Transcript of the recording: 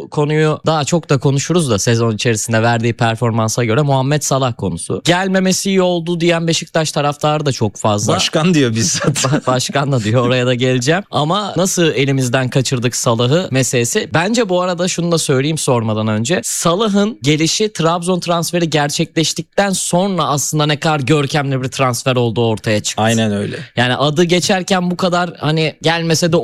bu konuyu daha çok da konuşuruz da sezon içerisinde verdiği performansa göre Muhammed Salah konusu. Gelmemesi iyi oldu diyen Beşiktaş taraftarı da çok fazla. Başkan diyor bizzat. Başkan da diyor, oraya da geleceğim. Ama nasıl elimizden kaçırdık Salah'ı meselesi. Bence bu arada şunu da söyleyeyim sormadan önce. Salah'ın gelişi Trabzon transferi gerçekleştikten sonra aslında ne kadar görkemli bir transfer olduğu ortaya çıktı. Aynen öyle. Yani adı geçerken bu kadar hani gelmese de